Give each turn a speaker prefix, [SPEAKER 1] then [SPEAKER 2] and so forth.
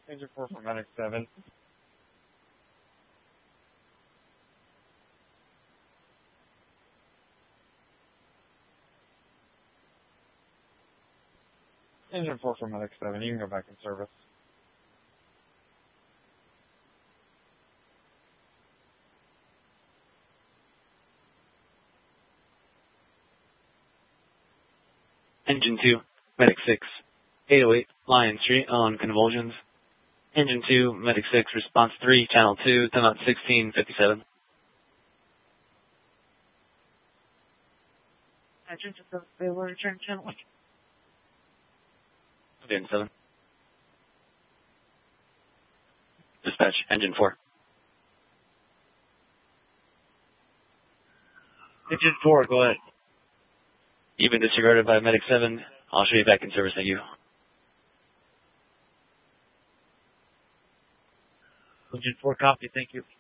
[SPEAKER 1] Engine 4 for Medic 7. Engine 4 for Medic 7, you can go back in service.
[SPEAKER 2] Engine 2, Medic 6, 808, Lion Street on convulsions. Engine 2, Medic 6, response 3, channel 2, timeout 1657.
[SPEAKER 3] Engine 2, they will return channel 1.
[SPEAKER 2] Engine 7. Dispatch, Engine 4.
[SPEAKER 4] Engine 4, go ahead.
[SPEAKER 2] You've been disregarded by Medic 7. I'll show you back in service, thank you.
[SPEAKER 4] Engine 4, copy, thank you.